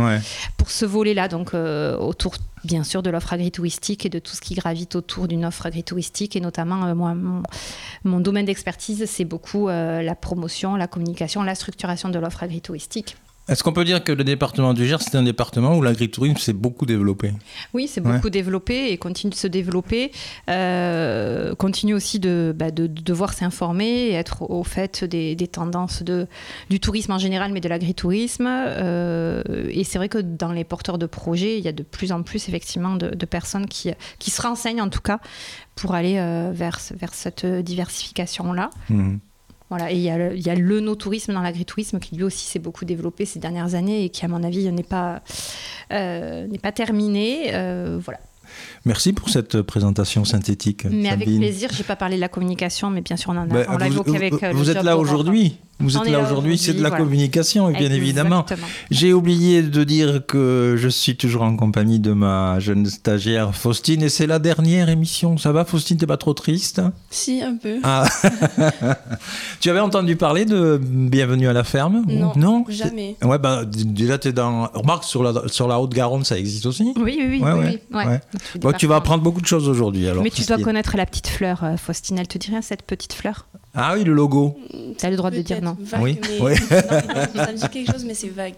pour ce volet-là, donc autour bien sûr de l'offre agritouristique et de tout ce qui gravite autour d'une offre agritouristique, et notamment moi, mon domaine d'expertise, c'est beaucoup la promotion, la communication, la structuration de l'offre agritouristique. Est-ce qu'on peut dire que le département du Gers, c'est un département où l'agritourisme s'est beaucoup développé ? Oui, c'est beaucoup développé et continue de se développer. Continue aussi de devoir s'informer et être au fait des tendances du tourisme en général, mais de l'agritourisme. Et c'est vrai que dans les porteurs de projets, il y a de plus en plus effectivement de personnes qui se renseignent en tout cas pour aller vers cette diversification-là. Voilà, et il y a le no-tourisme dans l'agritourisme qui lui aussi s'est beaucoup développé ces dernières années et qui, à mon avis, n'est pas terminé. Voilà. Merci pour cette présentation synthétique. Mais Sabine. Avec plaisir, je n'ai pas parlé de la communication, mais bien sûr, on l'a évoqué avec vous êtes là aujourd'hui. Vous êtes là aujourd'hui, c'est de la communication, bien évidemment. J'ai oublié de dire que je suis toujours en compagnie de ma jeune stagiaire Faustine, et c'est la dernière émission. Ça va, Faustine, t'es pas trop triste ? Si, un peu. Ah. Tu avais entendu parler de Bienvenue à la ferme ? Non, jamais. Ouais, déjà, t'es dans... Remarque, sur la Haute-Garonne, ça existe aussi ? Oui. Bon, tu vas apprendre beaucoup de choses aujourd'hui. Alors, mais tu dois connaître la petite fleur, Faustine. Elle te dit rien, cette petite fleur ? Ah oui, le logo. Tu as le droit de dire non. Vague, oui. Non, ça me dit quelque chose, mais c'est vague.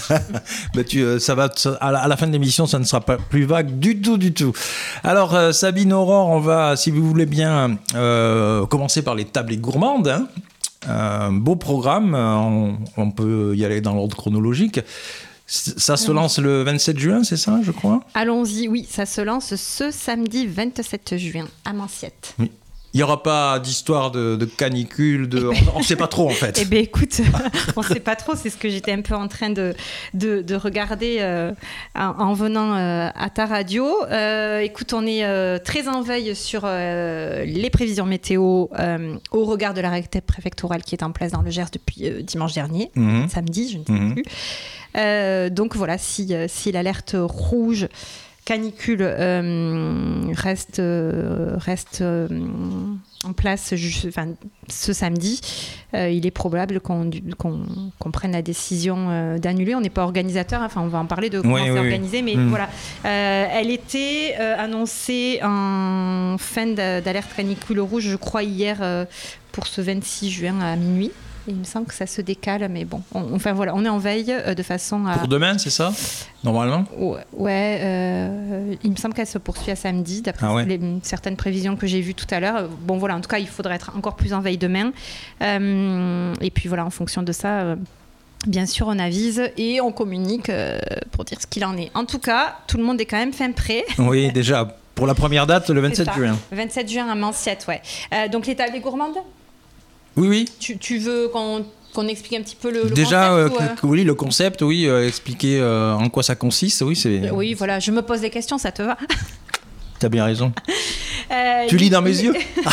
À la fin de l'émission, ça ne sera pas plus vague du tout. Alors, Sabine, Aurore, on va, si vous voulez bien, commencer par les tablées gourmandes. Hein. Un beau programme, on peut y aller dans l'ordre chronologique. Ça se lance le 27 juin, c'est ça, je crois ? Allons-y, oui, ça se lance ce samedi 27 juin à Manciette. Oui. Il n'y aura pas d'histoire de canicule, on ne sait pas trop en fait. Eh bien écoute, on ne sait pas trop, c'est ce que j'étais un peu en train de regarder en venant à ta radio. Écoute, on est très en veille sur les prévisions météo au regard de l'arrêté préfectoral qui est en place dans le Gers depuis dimanche dernier, samedi, je ne sais plus. Donc voilà, si l'alerte rouge canicule reste en place ce samedi, il est probable qu'on prenne la décision d'annuler. On n'est pas organisateur, on va en parler de comment c'est organisé, mais voilà. Elle était annoncée en fin d'alerte canicule rouge, je crois, hier pour ce 26 juin à minuit. Il me semble que ça se décale, mais bon. On est en veille de façon à... Pour demain, c'est ça ? Normalement ? Ouais. Il me semble qu'elle se poursuit à samedi, d'après certaines prévisions que j'ai vues tout à l'heure. Bon, voilà, en tout cas, il faudrait être encore plus en veille demain. Et puis, voilà, en fonction de ça, bien sûr, on avise et on communique pour dire ce qu'il en est. En tout cas, tout le monde est quand même fin prêt. Oui, déjà, pour la première date, le 27 juin. 27 juin à Manciette, ouais. Donc, les tables gourmandes ? Oui. Tu veux qu'on explique un petit peu le déjà, concept oui, le concept, expliquer en quoi ça consiste, oui, c'est... Oui, voilà, je me pose des questions, ça te va ? T'as bien raison. Tu lis dans mes yeux.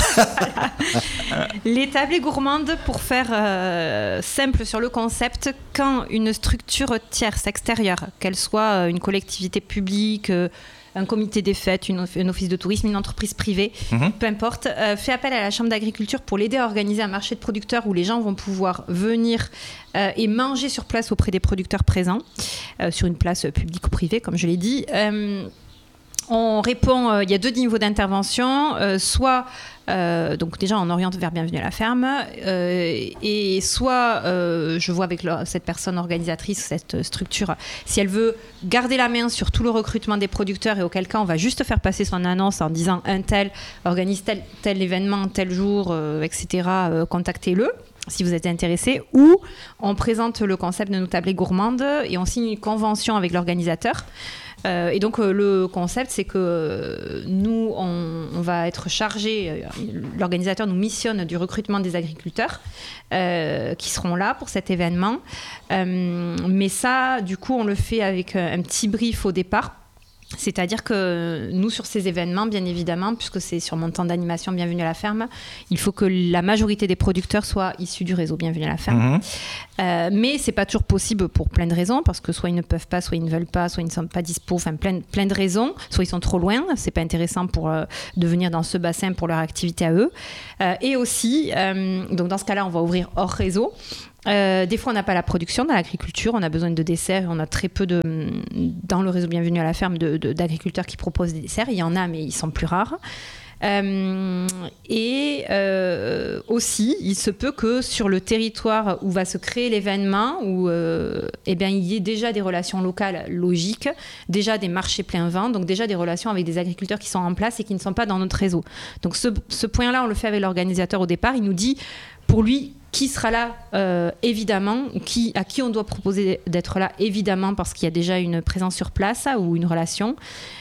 Les tablées gourmandes, pour faire simple sur le concept, quand une structure tierce extérieure, qu'elle soit une collectivité publique, un comité des fêtes, un office de tourisme, une entreprise privée, peu importe, fait appel à la Chambre d'agriculture pour l'aider à organiser un marché de producteurs où les gens vont pouvoir venir et manger sur place auprès des producteurs présents, sur une place publique ou privée, comme je l'ai dit. On répond, il y a 2 niveaux d'intervention, soit donc déjà on oriente vers Bienvenue à la ferme, et soit je vois avec cette personne organisatrice, cette structure, si elle veut garder la main sur tout le recrutement des producteurs, et auquel cas on va juste faire passer son annonce en disant un tel organise tel événement, tel jour, etc. Contactez-le si vous êtes intéressé, ou on présente le concept de nos tablées gourmandes et on signe une convention avec l'organisateur. Et donc le concept, c'est que nous, on va être chargé, l'organisateur nous missionne du recrutement des agriculteurs qui seront là pour cet événement. Mais ça, du coup, on le fait avec un petit brief au départ. C'est-à-dire que nous, sur ces événements, bien évidemment, puisque c'est sur mon temps d'animation Bienvenue à la ferme, il faut que la majorité des producteurs soient issus du réseau Bienvenue à la ferme. Mais c'est pas toujours possible pour plein de raisons, parce que soit ils ne peuvent pas, soit ils ne veulent pas, soit ils ne sont pas dispo, enfin plein de raisons, soit ils sont trop loin, c'est pas intéressant de venir dans ce bassin pour leur activité à eux. Et aussi, donc dans ce cas-là, on va ouvrir hors réseau. Des fois, on n'a pas la production dans l'agriculture, on a besoin de desserts, on a très peu dans le réseau Bienvenue à la ferme d'agriculteurs qui proposent des desserts. Il y en a, mais ils sont plus rares. Aussi, il se peut que sur le territoire où va se créer l'événement, il y ait déjà des relations locales logiques, déjà des marchés plein vent, donc déjà des relations avec des agriculteurs qui sont en place et qui ne sont pas dans notre réseau. Donc ce point-là, on le fait avec l'organisateur au départ. Il nous dit, pour lui, qui sera là, évidemment, à qui on doit proposer d'être là, évidemment, parce qu'il y a déjà une présence sur place ou une relation.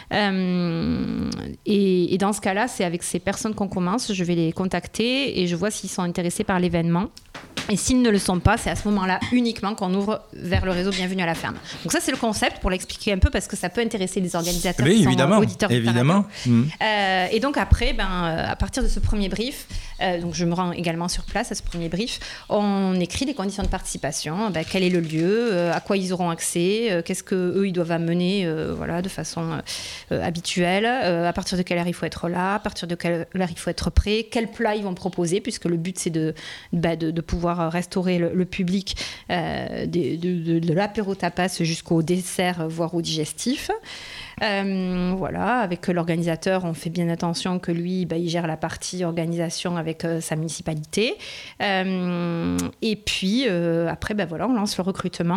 Et dans ce cas-là, c'est avec ces personnes qu'on commence, je vais les contacter et je vois s'ils sont intéressés par l'événement. Et s'ils ne le sont pas, c'est à ce moment-là uniquement qu'on ouvre vers le réseau Bienvenue à la ferme. Donc ça, c'est le concept, pour l'expliquer un peu, parce que ça peut intéresser les organisateurs qui sont auditeurs de évidemment. Et donc après, à partir de ce premier brief, donc je me rends également sur place à ce premier brief, on écrit les conditions de participation, quel est le lieu, à quoi ils auront accès, qu'est-ce qu'eux ils doivent amener de façon habituelle, à partir de quelle heure il faut être là, à partir de quelle heure il faut être prêt, quel plat ils vont proposer, puisque le but c'est de pouvoir restaurer le public de l'apéro tapas jusqu'au dessert, voire au digestif. Avec l'organisateur, on fait bien attention que lui, il gère la partie organisation avec sa municipalité. Et puis, après, on lance le recrutement.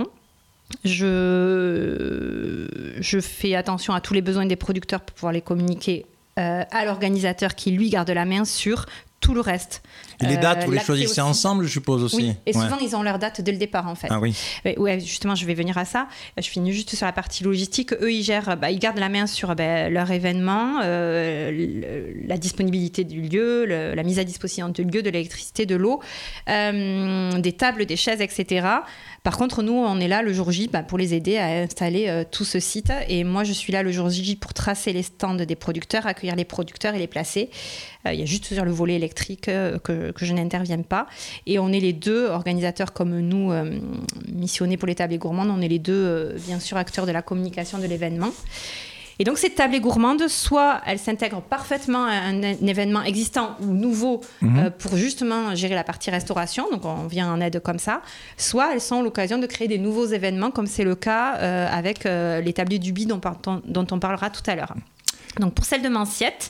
Je fais attention à tous les besoins des producteurs pour pouvoir les communiquer à l'organisateur qui, lui, garde la main sur tout le reste. Et les dates, vous les choisissez ensemble, je suppose aussi. Oui, et souvent, ils ont leur date dès le départ, en fait. Ah oui. Ouais, justement, je vais venir à ça. Je finis juste sur la partie logistique. Eux, ils gardent la main sur leur événement, la disponibilité du lieu, la mise à disposition du lieu, de l'électricité, de l'eau, des tables, des chaises, etc. Par contre, nous, on est là le jour J pour les aider à installer tout ce site. Et moi, je suis là le jour J pour tracer les stands des producteurs, accueillir les producteurs et les placer. Il y a juste sur le volet électrique que je n'interviens pas. Et on est les deux organisateurs comme nous, missionnés pour les tables gourmandes. On est les deux, bien sûr, acteurs de la communication de l'événement. Et donc, cette table gourmande, soit elle s'intègre parfaitement à un événement existant ou nouveau pour justement gérer la partie restauration, donc on vient en aide comme ça, soit elles sont l'occasion de créer des nouveaux événements, comme c'est le cas avec les tabliers du Bi dont on parlera tout à l'heure. Donc, pour celle de Manciette,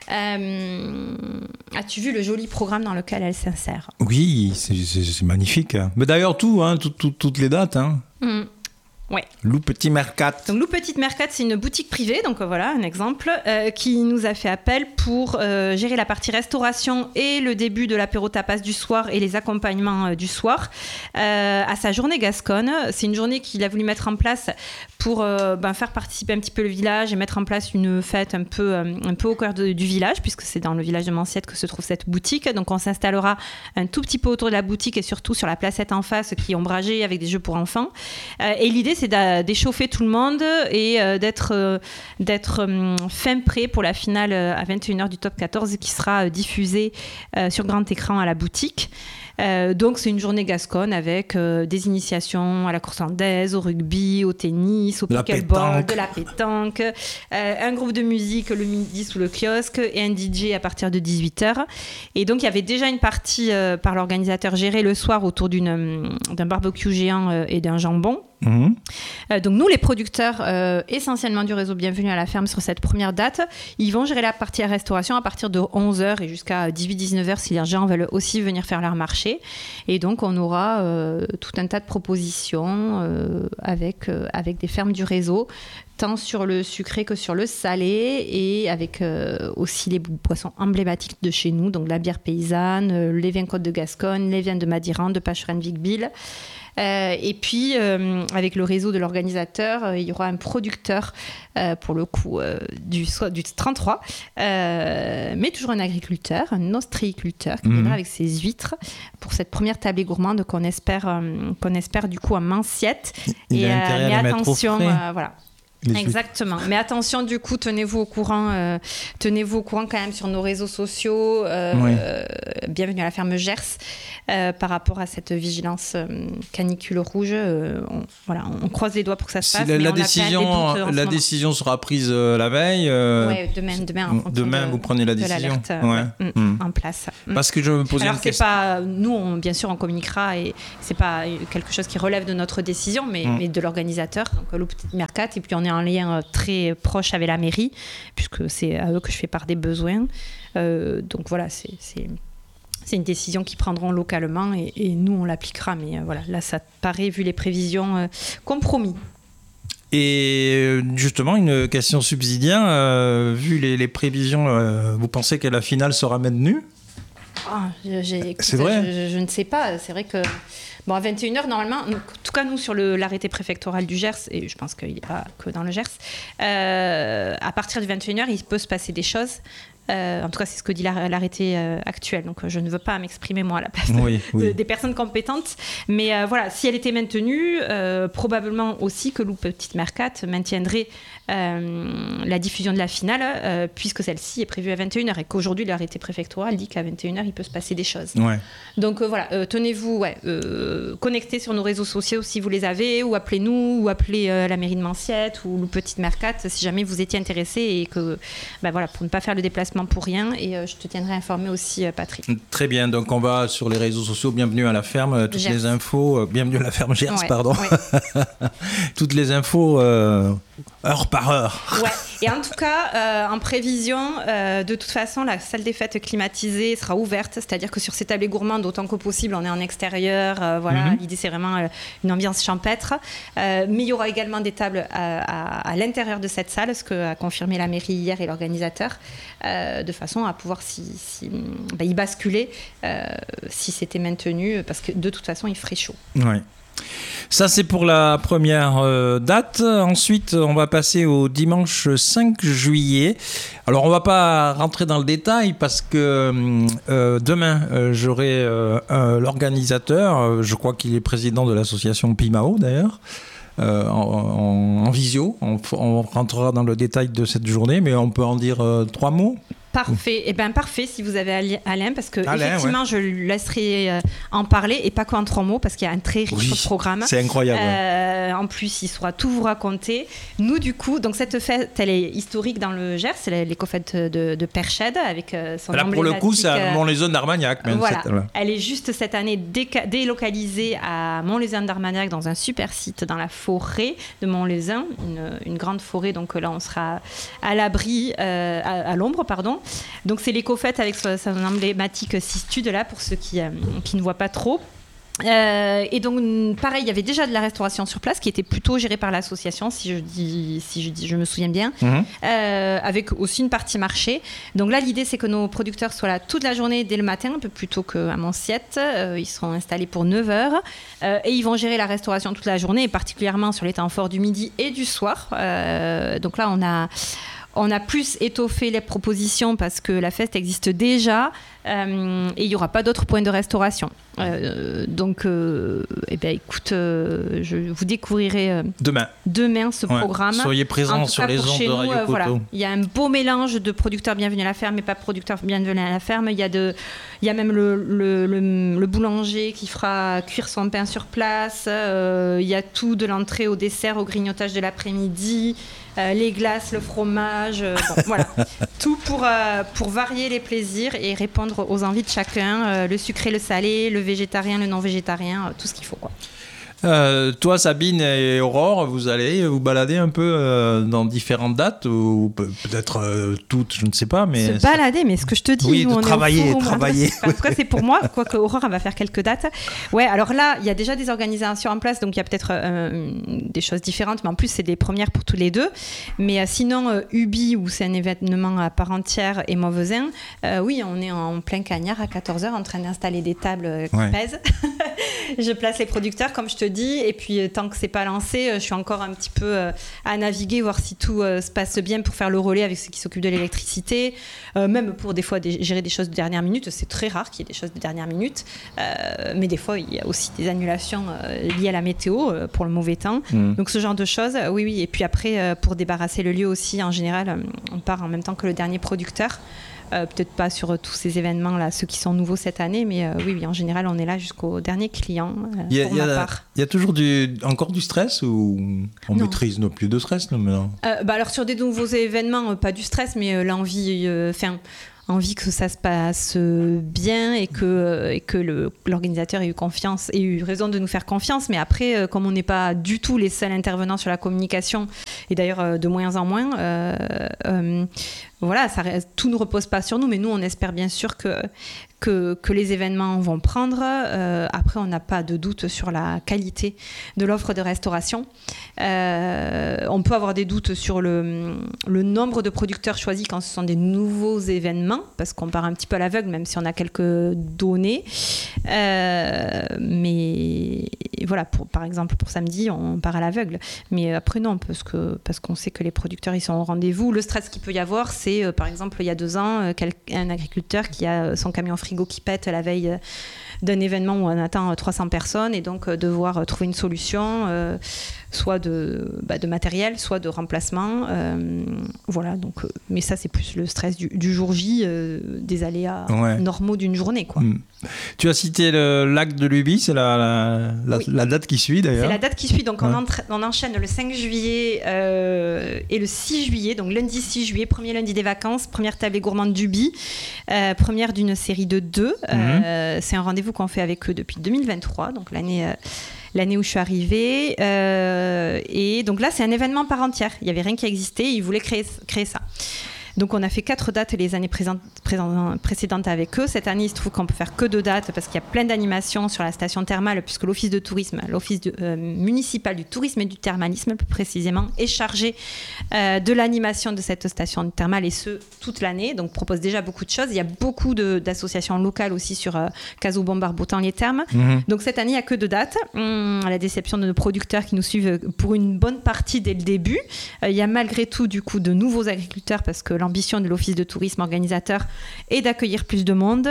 as-tu vu le joli programme dans lequel elle s'insère ? Oui, c'est magnifique. Mais d'ailleurs, toutes les dates. Ouais. Lou Petit Mercat. Donc Lou Petite Mercat, c'est une boutique privée, donc voilà un exemple, qui nous a fait appel pour gérer la partie restauration et le début de l'apéro tapas du soir et les accompagnements du soir à sa journée gasconne. C'est une journée qu'il a voulu mettre en place pour faire participer un petit peu le village et mettre en place une fête un peu au cœur du village, puisque c'est dans le village de Manciette que se trouve cette boutique. Donc on s'installera un tout petit peu autour de la boutique et surtout sur la placette en face qui est ombragée avec des jeux pour enfants. Et l'idée, c'est d'échauffer tout le monde et d'être fin prêt pour la finale à 21h du top 14 qui sera diffusée sur grand écran à la boutique. Donc c'est une journée gasconne avec des initiations à la course andaise, au rugby, au tennis, au pickleball, de la pétanque, un groupe de musique le midi sous le kiosque et un DJ à partir de 18h. Et donc il y avait déjà une partie par l'organisateur gérée le soir autour d'un barbecue géant et d'un jambon. Donc nous les producteurs essentiellement du réseau Bienvenue à la ferme sur cette première date, ils vont gérer la partie restauration à partir de 11h et jusqu'à 18-19h si les gens veulent aussi venir faire leur marché. Et donc on aura tout un tas de propositions avec des fermes du réseau, tant sur le sucré que sur le salé, et avec aussi les boissons emblématiques de chez nous, donc la bière paysanne, les vins Côte de Gascogne, les vins de Madiran, de Pacherennes-Vic-Bilh. Et puis, avec le réseau de l'organisateur, il y aura un producteur, pour le coup, du 33, mais toujours un agriculteur, un ostréiculteur, qui viendra avec ses huîtres pour cette première tablée gourmande qu'on espère du coup à Manciette. Il a intérêt à les mettre au frais. Voilà. Exactement. Mais attention, du coup, tenez-vous au courant quand même sur nos réseaux sociaux. Bienvenue à la ferme Gers. Par rapport à cette vigilance canicule rouge, on croise les doigts pour que ça se passe. La décision sera prise la veille. Demain, vous prenez la décision. En place. Parce que je me posais une question. Nous, bien sûr, on communiquera et c'est pas quelque chose qui relève de notre décision, mais de l'organisateur, donc Loup Petite Mercat. Et puis on est en lien très proche avec la mairie, puisque c'est à eux que je fais part des besoins. Donc voilà, c'est une décision qu'ils prendront localement et nous, on l'appliquera. Mais là, ça paraît, vu les prévisions, compromis. Et justement, une question subsidiaire, vu les prévisions, vous pensez que la finale sera maintenue ? C'est vrai. Je ne sais pas. C'est vrai que... Bon, à 21h, normalement, en tout cas, nous, sur l'arrêté préfectoral du Gers, et je pense qu'il n'est pas que dans le Gers, à partir de 21h, il peut se passer des choses. En tout cas, c'est ce que dit l'arrêté actuel. Donc, je ne veux pas m'exprimer, moi, à la place des personnes compétentes. Mais si elle était maintenue, probablement aussi que Loup Petite Mercat maintiendrait la diffusion de la finale, puisque celle-ci est prévue à 21h et qu'aujourd'hui, l'arrêté préfectoral dit qu'à 21h, il peut se passer des choses. Ouais. Donc, tenez-vous connectés sur nos réseaux sociaux si vous les avez, ou appelez-nous, ou appelez la mairie de Manciette ou Loup Petite Mercat si jamais vous étiez intéressés et que, pour ne pas faire le déplacement pour rien, et je te tiendrai informé aussi, Patrick. Très bien, donc on va sur les réseaux sociaux, bienvenue à la ferme, toutes les infos, bienvenue à la ferme Gers, pardon. Ouais. Toutes les infos heure par heure. Ouais. Et en tout cas, en prévision, de toute façon, la salle des fêtes climatisée sera ouverte, c'est-à-dire que sur ces tablées gourmandes, autant que possible, on est en extérieur. L'idée, c'est vraiment une ambiance champêtre. Mais il y aura également des tables à l'intérieur de cette salle, ce qu'a confirmé la mairie hier et l'organisateur, de façon à pouvoir y basculer si c'était maintenu, parce que de toute façon, il ferait chaud. Ouais. Ça, c'est pour la première date. Ensuite, on va passer au dimanche 5 juillet. Alors, on ne va pas rentrer dans le détail parce que demain, j'aurai l'organisateur, je crois qu'il est président de l'association Pimao d'ailleurs, en visio. On rentrera dans le détail de cette journée, mais on peut en dire 3 mots. Parfait. Eh bien, parfait si vous avez Alain, parce que effectivement, je lui laisserai en parler, et pas qu'en 3 mots, parce qu'il y a un très riche programme. C'est incroyable. En plus, il saura tout vous raconter. Nous, du coup, donc cette fête, elle est historique dans le Gers, c'est l'éco-fête de Perched, avec son emblématique... Pour le coup, c'est à Montlézon-d'Armagnac. Voilà. Elle est juste cette année délocalisée à Montlézon-d'Armagnac, dans un super site dans la forêt de Montlézon, une grande forêt. Donc là, on sera à l'abri, à l'ombre, pardon. Donc c'est l'éco-fête avec son emblématique cistude là, pour ceux qui ne voient pas trop. Et donc pareil, il y avait déjà de la restauration sur place qui était plutôt gérée par l'association, si je me souviens bien, avec aussi une partie marché. Donc là, l'idée, c'est que nos producteurs soient là toute la journée dès le matin, un peu plus tôt qu'à Manciette. Ils seront installés pour 9h et ils vont gérer la restauration toute la journée, et particulièrement sur les temps forts du midi et du soir. Donc là, on a plus étoffé les propositions parce que la fête existe déjà, et il n'y aura pas d'autres points de restauration. Donc, écoute, vous découvrirez demain ce programme. Soyez présents sur les ondes de Radio Coteau. Il y a un beau mélange de producteurs bienvenus à la ferme et pas producteurs bienvenus à la ferme. Il y a même le boulanger qui fera cuire son pain sur place. Il y a tout, de l'entrée au dessert, au grignotage de l'après-midi. Les glaces, le fromage, voilà. Tout pour varier les plaisirs et répondre aux envies de chacun, le sucré, le salé, le végétarien, le non-végétarien, tout ce qu'il faut, quoi. Toi, Sabine et Aurore, vous allez vous balader un peu dans différentes dates, ou peut-être toutes, je ne sais pas. Mais se balader, mais ce que je te dis, oui, nous, on travailler. En tout cas, c'est pour moi, quoique Aurore, elle va faire quelques dates. Ouais, alors là, il y a déjà des organisations en place, donc il y a peut-être des choses différentes, mais en plus, c'est des premières pour tous les deux. Mais sinon, Ubi, où c'est un événement à part entière, et Mauvezin, oui, on est en plein cagnard à 14h en train d'installer des tables qui pèsent. Je place les producteurs, comme je te jeudi. Et puis, tant que c'est pas lancé, je suis encore un petit peu à naviguer, voir si tout se passe bien pour faire le relais avec ceux qui s'occupent de l'électricité. Même pour des fois gérer des choses de dernière minute. C'est très rare qu'il y ait des choses de dernière minute. Mais des fois, il y a aussi des annulations liées à la météo pour le mauvais temps. Donc, ce genre de choses, oui. Et puis après, pour débarrasser le lieu aussi, en général, on part en même temps que le dernier producteur. Peut-être pas sur tous ces événements-là, ceux qui sont nouveaux cette année, mais oui, en général, on est là jusqu'au dernier client, pour ma part. Il y a toujours encore du stress ou on maîtrise non plus de stress maintenant Alors, sur des nouveaux événements, pas du stress, mais l'envie... envie que ça se passe bien et que l'organisateur ait eu raison de nous faire confiance. Mais après, comme on n'est pas du tout les seuls intervenants sur la communication, et d'ailleurs de moins en moins, voilà, tout ne repose pas sur nous, mais nous, on espère bien sûr que les événements vont prendre. Après, on n'a pas de doute sur la qualité de l'offre de restauration. On peut avoir des doutes sur le nombre de producteurs choisis quand ce sont des nouveaux événements, parce qu'on part un petit peu à l'aveugle, même si on a quelques données. Mais voilà, par exemple, pour samedi, on part à l'aveugle. Mais après, non, parce qu'on sait que les producteurs, ils sont au rendez-vous. Le stress qu'il peut y avoir, c'est, par exemple, il y a 2 ans, un agriculteur qui a son camion frigo qui pète la veille d'un événement où on attend 300 personnes et donc devoir trouver une solution, soit de matériel, soit de remplacement. Voilà, donc, mais ça, c'est plus le stress du jour J, des aléas normaux d'une journée, quoi. Tu as cité le lac de Luby, c'est la date qui suit d'ailleurs. C'est la date qui suit, donc on enchaîne le 5 juillet et le 6 juillet, donc lundi 6 juillet, premier lundi des vacances, première tablée gourmande d'Ubi, première d'une série de 2. C'est un rendez-vous qu'on fait avec eux depuis 2023, donc l'année où je suis arrivée. Et donc là, c'est un événement par entière. Il n'y avait rien qui existait, ils voulaient créer ça. Donc on a fait 4 dates les années précédentes avec eux. Cette année, il se trouve qu'on peut faire que 2 dates parce qu'il y a plein d'animations sur la station thermale, puisque l'office municipal du tourisme et du thermalisme, plus précisément, est chargé de l'animation de cette station thermale, et ce, toute l'année. Donc propose déjà beaucoup de choses. Il y a beaucoup d'associations locales aussi sur Casaubon, Barbotan, les Thermes. Donc cette année, il n'y a que 2 dates. À la déception de nos producteurs qui nous suivent pour une bonne partie dès le début. Il y a malgré tout, du coup, de nouveaux agriculteurs, parce que l'ambition de l'office de tourisme organisateur est d'accueillir plus de monde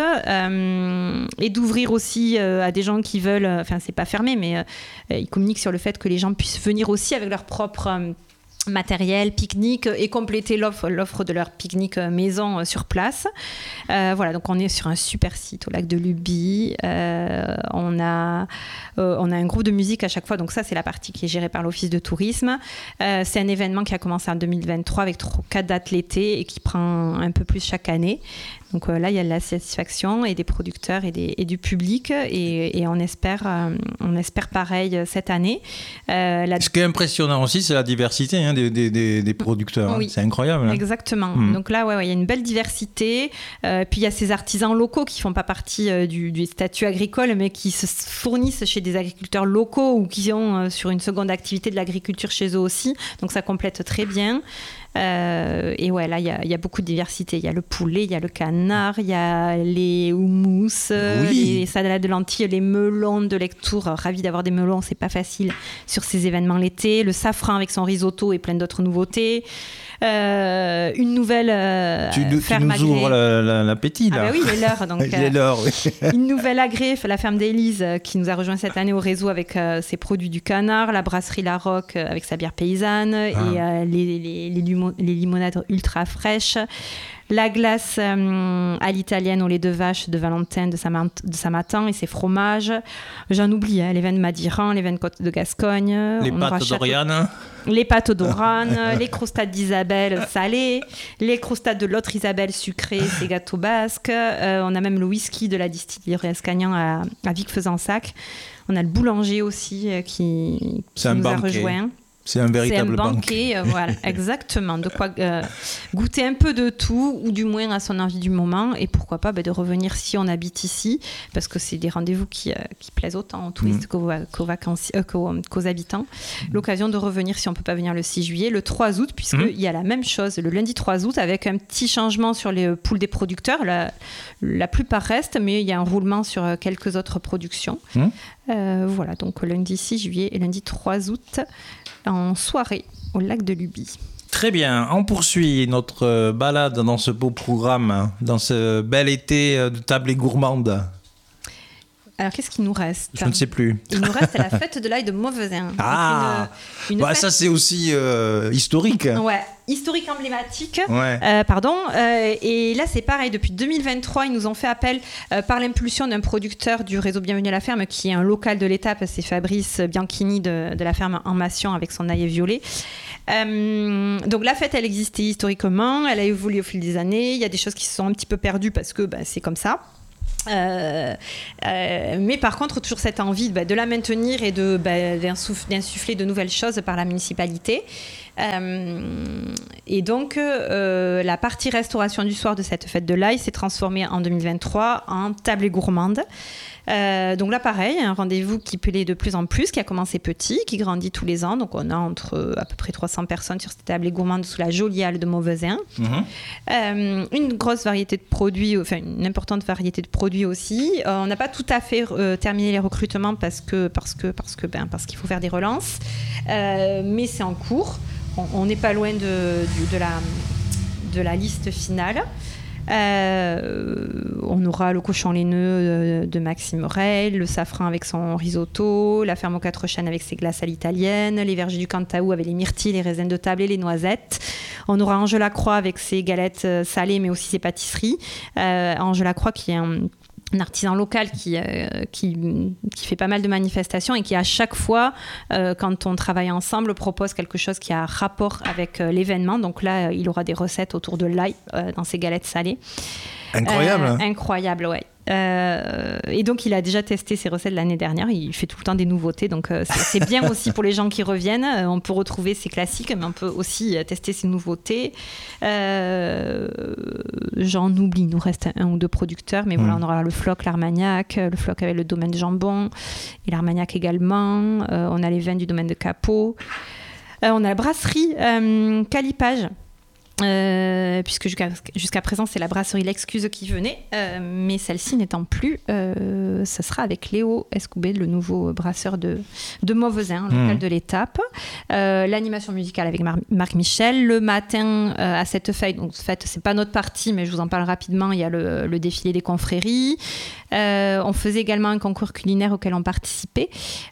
et d'ouvrir aussi à des gens qui veulent, enfin c'est pas fermé, mais ils communiquent sur le fait que les gens puissent venir aussi avec leur propre matériel, pique-nique, et compléter l'offre de leur pique-nique maison sur place. Voilà, donc on est sur un super site au lac de Luby. On a un groupe de musique à chaque fois, donc ça c'est la partie qui est gérée par l'office de tourisme. C'est un événement qui a commencé en 2023 avec 4 dates l'été et qui prend un peu plus chaque année. Donc là, il y a de la satisfaction et des producteurs et du public, et on espère pareil cette année. Ce qui est impressionnant aussi, c'est la diversité des producteurs. Oui. C'est incroyable. Exactement. Donc là, il y a une belle diversité. Puis il y a ces artisans locaux qui font pas partie du statut agricole, mais qui se fournissent chez des agriculteurs locaux ou qui ont sur une seconde activité de l'agriculture chez eux aussi. Donc ça complète très bien. Et ouais, là, il y a beaucoup de diversité. Il y a le poulet, il y a le canard, il y a les houmous, les salades de lentilles, les melons de lecture. Ravi d'avoir des melons, c'est pas facile sur ces événements l'été. Le safran avec son risotto et plein d'autres nouveautés. Une nouvelle ferme tu nous ouvres l'appétit là. Ah bah oui, il est l'heure. Donc, il est l'heure, oui. Une nouvelle agré, la ferme d'Élise, qui nous a rejoint cette année au réseau avec ses produits du canard, la brasserie La Roque avec sa bière paysanne et les limonades ultra fraîches. La glace à l'italienne au lait de vache de Valentin de Samatan et ses fromages. J'en oublie, les vins de Madiran, les vins de Côte de Gascogne. Les pâtes d'Oriane. Les pâtes d'Orane, les croustades d'Isabelle salées, les croustades de l'autre Isabelle sucrées, ces gâteaux basques. On a même le whisky de la distillerie Escagnan à Vic-Fezensac. On a le boulanger aussi qui nous a rejoint. C'est un véritable banquet. Voilà, exactement. De quoi goûter un peu de tout, ou du moins à son envie du moment. Et pourquoi pas de revenir si on habite ici, parce que c'est des rendez-vous qui plaisent autant aux touristes qu'aux habitants. L'occasion de revenir si on ne peut pas venir le 6 juillet, le 3 août, puisqu'il y a la même chose le lundi 3 août, avec un petit changement sur les poules des producteurs. La plupart restent, mais il y a un roulement sur quelques autres productions. Voilà, donc lundi 6 juillet et lundi 3 août en soirée au lac de Luby. Très bien, on poursuit notre balade dans ce beau programme, dans ce bel été de table et gourmande. Alors, qu'est-ce qu'il nous reste ? Je ne sais plus. Il nous reste la fête de l'ail de Mauvezin. Ah, une bah, fête... ça c'est aussi historique. Ouais, historique emblématique. Ouais. Et là, c'est pareil. Depuis 2023, ils nous ont fait appel par l'impulsion d'un producteur du réseau Bienvenue à la ferme, qui est un local de l'étape. C'est Fabrice Bianchini de la ferme en Massion avec son ail violet. Donc la fête, elle existait historiquement. Elle a évolué au fil des années. Il y a des choses qui se sont un petit peu perdues parce que c'est comme ça. Mais par contre, toujours cette envie de la maintenir et d'insuffler de nouvelles choses par la municipalité. Et donc, la partie restauration du soir de cette fête de l'ail s'est transformée en 2023 en table et gourmande. Donc là, pareil, un rendez-vous qui plaît de plus en plus, qui a commencé petit, qui grandit tous les ans. Donc on a entre à peu près 300 personnes sur cette table et gourmande sous la jolie halle de Mauvezin. Une grosse variété de produits, enfin une importante variété de produits aussi. On n'a pas tout à fait terminé les recrutements parce qu'il faut faire des relances, mais c'est en cours. On n'est pas loin de la liste finale. On aura le cochon laineux de Maxime Rey, le safran avec son risotto, la ferme aux 4 chênes avec ses glaces à l'italienne, les vergers du Cantaou avec les myrtilles, les raisins de table et les noisettes. On aura Ange Lacroix avec ses galettes salées mais aussi ses pâtisseries. Ange Lacroix qui est un artisan local qui fait pas mal de manifestations et qui à chaque fois, quand on travaille ensemble, propose quelque chose qui a rapport avec l'événement. Donc là, il aura des recettes autour de l'ail dans ses galettes salées. Incroyable. Incroyable, ouais. Et donc il a déjà testé ses recettes l'année dernière, il fait tout le temps des nouveautés, donc c'est bien aussi pour les gens qui reviennent. On peut retrouver ses classiques, mais on peut aussi tester ses nouveautés. J'en oublie, il nous reste un ou deux producteurs, mais voilà, on aura le Floc, l'Armagnac, le Floc avec le domaine de Jambon et l'Armagnac également. On a les vins du domaine de Capot. On a la brasserie Calipage. Puisque jusqu'à présent c'est la brasserie L'Excuse qui venait, mais celle-ci n'étant plus, ça sera avec Léo Escoubet, le nouveau brasseur de Mauvezin, local de l'étape. L'animation musicale avec Marc Michel. Le matin à cette fête, donc en fait c'est pas notre partie, mais je vous en parle rapidement, il y a le défilé des confréries. On faisait également un concours culinaire auquel on participait.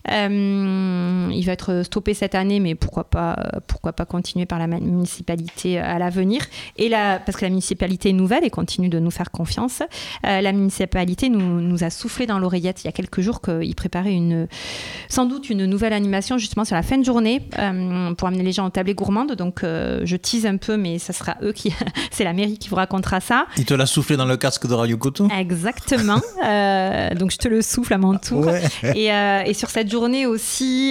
Il va être stoppé cette année, mais pourquoi pas continuer par la municipalité à l'avenir. Et là, parce que la municipalité est nouvelle et continue de nous faire confiance, la municipalité nous a soufflé dans l'oreillette il y a quelques jours qu'il préparait sans doute une nouvelle animation justement sur la fin de journée pour amener les gens aux tablées gourmandes. Donc je tease un peu, mais ça sera c'est la mairie qui vous racontera ça. Il te l'a soufflé dans le casque de Radio Coton. Exactement. Donc je te le souffle à mon tour. Ouais. Et sur cette journée aussi,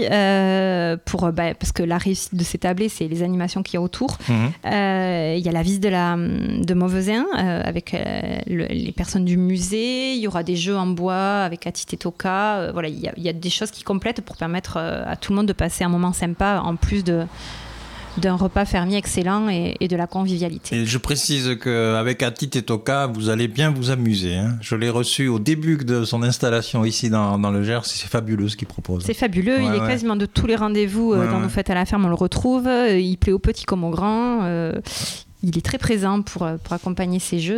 parce que la réussite de ces tablés, c'est les animations qu'il y a autour. Il y a la visite de Mauvezin avec les personnes du musée. Il y aura des jeux en bois avec Atit et Toka. Voilà, il y a des choses qui complètent pour permettre à tout le monde de passer un moment sympa en plus d'un repas fermier excellent et de la convivialité. Et je précise qu'avec Atit et Toka, vous allez bien vous amuser. Hein. Je l'ai reçu au début de son installation ici dans le Gers. C'est fabuleux ce qu'il propose. C'est fabuleux. Il est quasiment de tous les rendez-vous dans nos fêtes à la ferme, on le retrouve. Il plaît aux petits comme aux grands. Il est très présent pour accompagner ces jeux.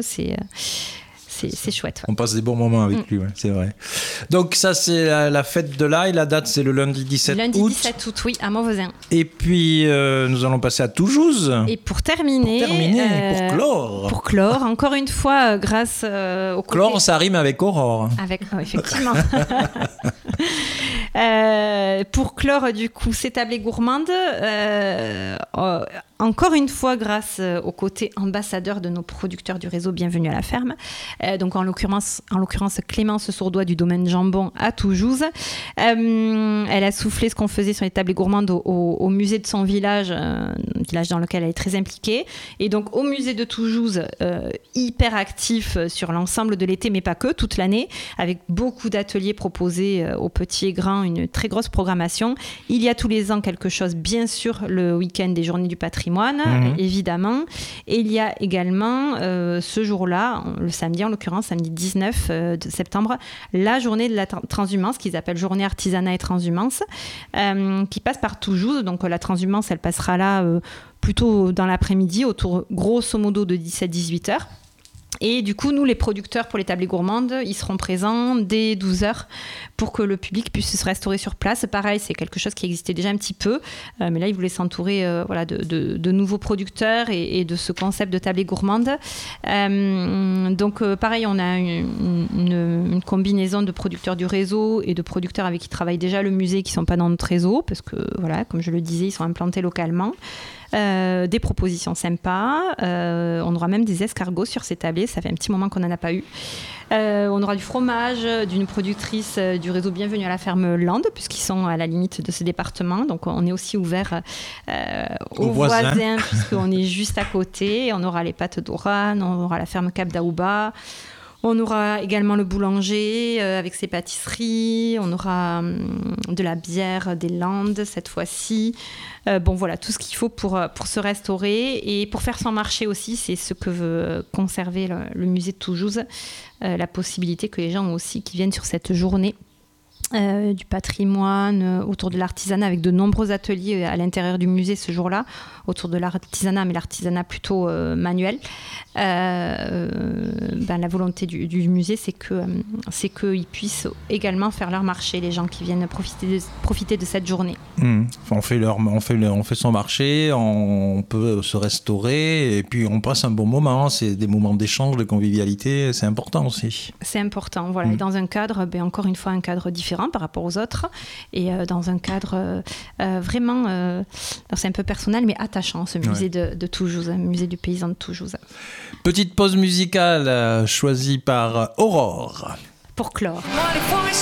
C'est chouette. Ouais. On passe des bons moments avec lui, c'est vrai. Donc ça, c'est la fête de l'ail. La date, c'est le lundi 17 août. Lundi 17 août, oui, à Mauvezin. Et puis, nous allons passer à Toujouz. Et pour terminer, pour clore, encore une fois, grâce au côté... Clore, ça rime avec aurore. Effectivement. Pour clore, du coup, ces tablées gourmandes, encore une fois, grâce au côté ambassadeur de nos producteurs du réseau Bienvenue à la ferme, donc en l'occurrence Clémence Sourdois du domaine Jambon à Toujouz. Elle a soufflé ce qu'on faisait sur les tablées gourmandes au musée de son village, village dans lequel elle est très impliquée. Et donc au musée de Toujouz, hyper actif sur l'ensemble de l'été, mais pas que, toute l'année, avec beaucoup d'ateliers proposés aux petits et grands, une très grosse programmation. Il y a tous les ans quelque chose, bien sûr, le week-end des Journées du patrimoine, patrimoine, évidemment. Et il y a également ce jour-là, le samedi en l'occurrence, samedi 19 de septembre, la journée de la transhumance, qu'ils appellent journée artisanat et transhumance, qui passe par Toujouz. Donc la transhumance, elle passera là plutôt dans l'après-midi, autour grosso modo de 17-18 heures. Et du coup, nous, les producteurs pour les tablées gourmandes, ils seront présents dès 12h pour que le public puisse se restaurer sur place. Pareil, c'est quelque chose qui existait déjà un petit peu, mais là, ils voulaient s'entourer de nouveaux producteurs et de ce concept de tablée gourmande. Donc, pareil, on a une combinaison de producteurs du réseau et de producteurs avec qui travaille déjà le musée qui ne sont pas dans notre réseau, parce que, voilà, comme je le disais, ils sont implantés localement. Des propositions sympas, on aura même des escargots sur ces tablés, ça fait un petit moment qu'on n'en a pas eu. On aura du fromage d'une productrice du réseau Bienvenue à la ferme Land, puisqu'ils sont à la limite de ce département, donc on est aussi ouvert aux voisins puisqu'on est juste à côté. On aura les pâtes d'Oran, on aura la ferme Cap d'Aouba. On aura également le boulanger avec ses pâtisseries, on aura de la bière des Landes cette fois-ci. Bon voilà, tout ce qu'il faut pour se restaurer et pour faire son marché aussi, c'est ce que veut conserver le musée de Toujouz, la possibilité que les gens aussi qui viennent sur cette journée du patrimoine, autour de l'artisanat, avec de nombreux ateliers à l'intérieur du musée ce jour-là, autour de l'artisanat, mais l'artisanat plutôt manuel. La volonté du musée, c'est qu'ils puissent également faire leur marché, les gens qui viennent profiter de cette journée. On fait son marché, on peut se restaurer, et puis on passe un bon moment. C'est des moments d'échange, de convivialité, c'est important aussi. C'est important, voilà. Et dans un cadre, encore une fois, un cadre différent par rapport aux autres, et dans un cadre vraiment, c'est un peu personnel, mais attachant, ce musée de Toujouz, un musée du paysan de Toujouz. Petite pause musicale choisie par Aurore. Pour clore.